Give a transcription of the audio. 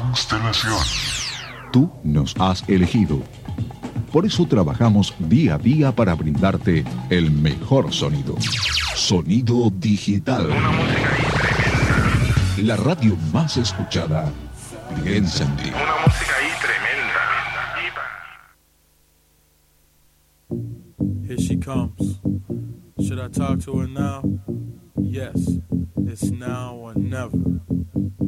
Constelación. Tú nos has elegido. Por eso trabajamos día a día para brindarte el mejor sonido. Sonido digital. Una música ahí tremenda. La radio más escuchada. Piensa en ti. Una música ahí tremenda. Here she comes. Should I talk to her now? Yes, it's now or never.